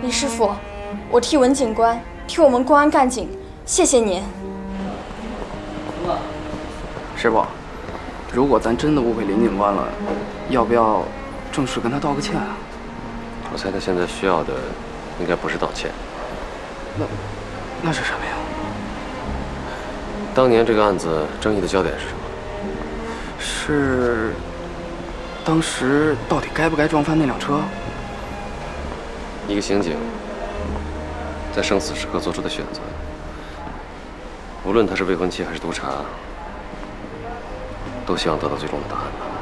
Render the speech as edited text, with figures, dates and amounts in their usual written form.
李师傅，我替文警官，替我们公安干警，谢谢您。 师傅，如果咱真的误会林警官了，要不要正式跟他道个歉啊？ 我猜他现在需要的应该不是道歉， 那是什么呀？ 当年这个案子争议的焦点是什么？ 是当时到底该不该撞翻那辆车？ 一个刑警在生死时刻做出的选择，无论他是未婚妻还是督察，都希望得到最终的答案吧。